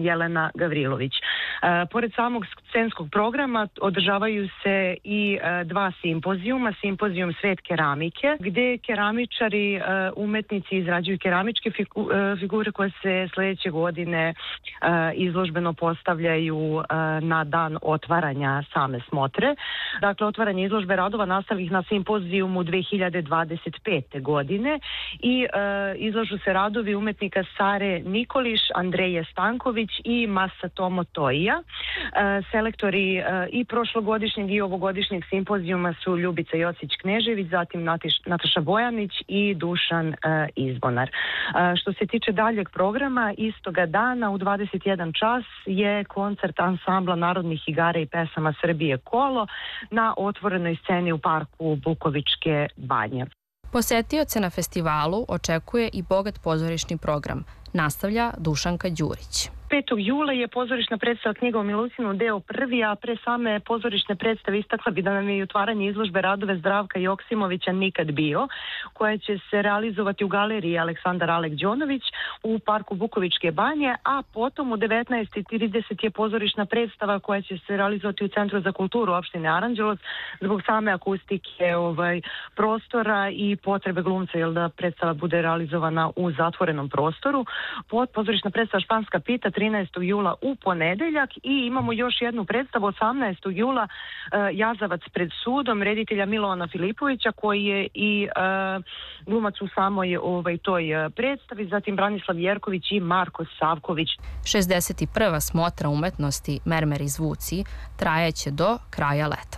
Jelena Gavrilović. Pored samog scenskog programa održavaju se i dva simpozijuma. Simpozijum Svet keramike, gde keramičari, umetnici izrađuju keramičke figure koje se sledeće godine izložbeno postavljaju na dan otvaranja same smotre. Dakle, otvaranje izložbe radova nastalih na simpozijumu 2025. godine i izlažu se radovi umetnika Sare Nikoliš, Andreje Stanković i Masatomo Toija. Selektori i prošlogodišnjeg i ovogodišnjeg simpozijuma su Ljubica Jocić-Knežević, zatim Nataša Bojanić i Dušan Izbonar. Što se tiče daljeg programa, istoga dana u 21 čas je koncert ansambla narodnih igara i pesama Srbije Kolo na otvorenoj sceni u parku Bukovičke banje. Posetioce na festivalu očekuje i bogat pozorišni program, nastavlja Dušanka Đurić. 5. jula je pozorišna predstava Knjiga o Milucinu deo prvi, a pre same pozorišne predstave istakla bi da nam je i otvaranje izložbe radove Zdravka Joksimovića Nikad bio, koja će se realizovati u galeriji Aleksandar Alek Đonović u parku Bukovičke banje, a potom u 19:30 je pozorišna predstava koja će se realizovati u Centru za kulturu opštine Aranđelovac zbog same akustike prostora i potrebe glumca, jer da predstava bude realizovana u zatvorenom prostoru. Pozorišna predstava Španska pita 13. jula u ponedeljak i imamo još jednu predstavu 18. jula Jazavac pred sudom reditelja Milovana Filipovića, koji je i glumac u samoj toj predstavi, zatim Branislav Jerković i Marko Savković. 61. smotra umetnosti Mermeri zvuci trajeće do kraja leta.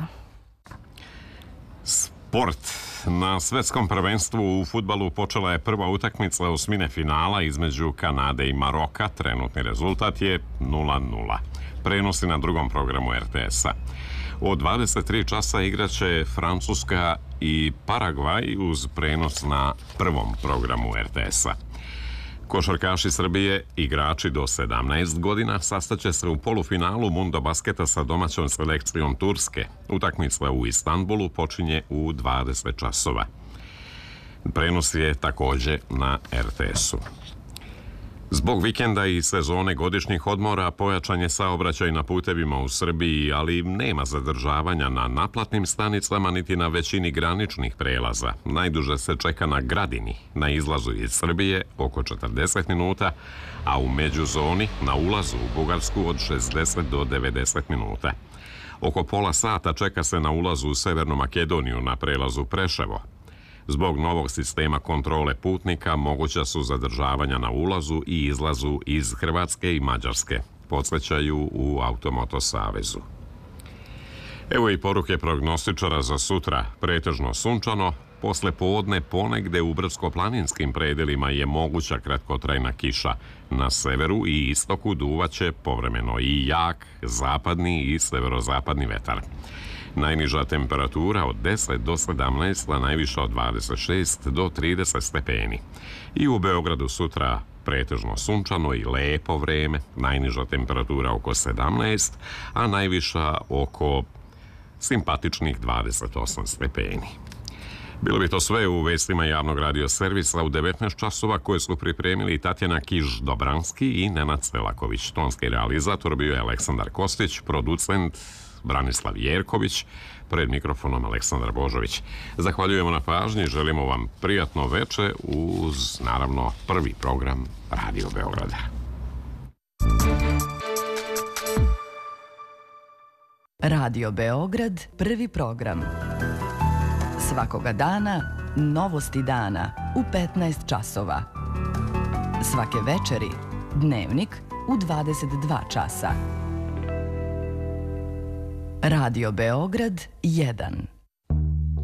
Sport. Na svetskom prvenstvu u fudbalu počela je prva utakmica osmine finala između Kanade i Maroka. Trenutni rezultat je 0:0. Prenosi na drugom programu RTS-a. Od 23 časa igraće Francuska i Paragvaj uz prenos na prvom programu RTS-a. Košarkaši Srbije, igrači do 17 godina, sastaće se u polufinalu Mundo basketa sa domaćom selekcijom Turske. Utakmica u Istanbulu počinje u 20 časova. Prenos je također na RTS-u. Zbog vikenda i sezone godišnjih odmora pojačan je saobraćaj na putevima u Srbiji, ali nema zadržavanja na naplatnim stanicama niti na većini graničnih prelaza. Najduže se čeka na Gradini, na izlazu iz Srbije oko 40 minuta, a u međuzoni na ulazu u Bugarsku od 60 do 90 minuta. Oko pola sata čeka se na ulazu u Severnu Makedoniju na prelazu Preševo. Zbog novog sistema kontrole putnika moguća su zadržavanja na ulazu i izlazu iz Hrvatske i Mađarske, podsjećaju u Automoto savezu. Evo i poruke prognostičara za sutra. Pretežno sunčano, posle podne ponegde u brdsko-planinskim predelima je moguća kratkotrajna kiša. Na severu i istoku duvaće povremeno i jak zapadni i severozapadni vetar. Najniža temperatura od 10 do 17, a najviša od 26 do 30 stepeni. I u Beogradu sutra pretežno sunčano i lepo vreme, najniža temperatura oko 17, a najviša oko simpatičnih 28 stepeni. Bilo bi to sve u vestima javnog radio servisa u 19 časova koje su pripremili Tatjana Kiš-Dobranski i Nenad Celaković. Tonski realizator bio je Aleksandar Kostić, producent Branislav Jerković, pred mikrofonom Aleksandar Božović. Zahvaljujemo na pažnji, želimo vam prijatno veče uz, naravno, prvi program Radio Beograda. Radio Beograd, prvi program. Svakoga dana, novosti dana u 15 časova. Svake večeri, dnevnik u 22 časa. Radio Beograd 1